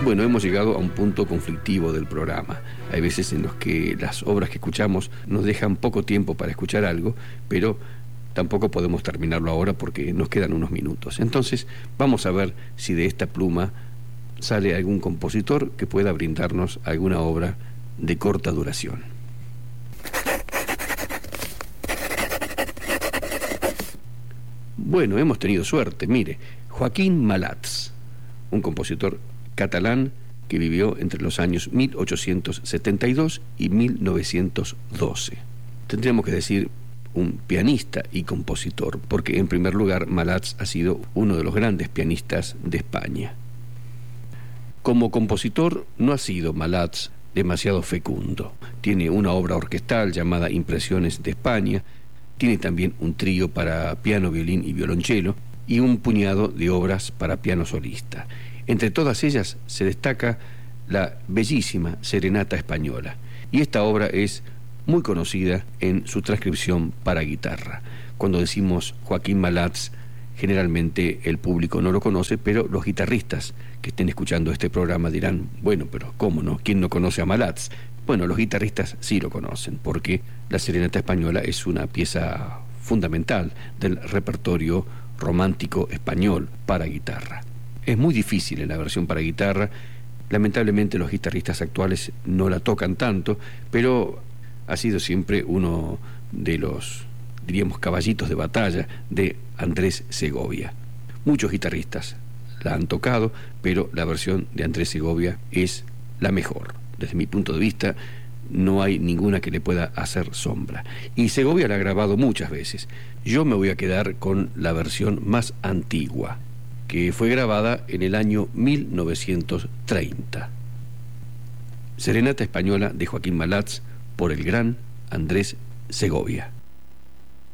Bueno, hemos llegado a un punto conflictivo del programa. Hay veces en los que las obras que escuchamos nos dejan poco tiempo para escuchar algo, pero tampoco podemos terminarlo ahora porque nos quedan unos minutos. Entonces, vamos a ver si de esta pluma sale algún compositor que pueda brindarnos alguna obra de corta duración. Bueno, hemos tenido suerte. Mire, Joaquín Malats, un compositor catalán que vivió entre los años 1872 y 1912. Tendríamos que decir un pianista y compositor, porque en primer lugar Malats ha sido uno de los grandes pianistas de España. Como compositor no ha sido Malats demasiado fecundo. Tiene una obra orquestal llamada Impresiones de España, tiene también un trío para piano, violín y violonchelo y un puñado de obras para piano solista. Entre todas ellas se destaca la bellísima Serenata Española, y esta obra es muy conocida en su transcripción para guitarra. Cuando decimos Joaquín Malats, generalmente el público no lo conoce, pero los guitarristas que estén escuchando este programa dirán, bueno, pero ¿cómo no? ¿Quién no conoce a Malats? Bueno, los guitarristas sí lo conocen, porque la Serenata Española es una pieza fundamental del repertorio romántico español para guitarra. Es muy difícil en la versión para guitarra, lamentablemente los guitarristas actuales no la tocan tanto, pero ha sido siempre uno de los, diríamos, caballitos de batalla de Andrés Segovia. Muchos guitarristas la han tocado, pero la versión de Andrés Segovia es la mejor. Desde mi punto de vista, no hay ninguna que le pueda hacer sombra. Y Segovia la ha grabado muchas veces. Yo me voy a quedar con la versión más antigua, que fue grabada en el año 1930. Serenata Española de Joaquín Malats por el gran Andrés Segovia.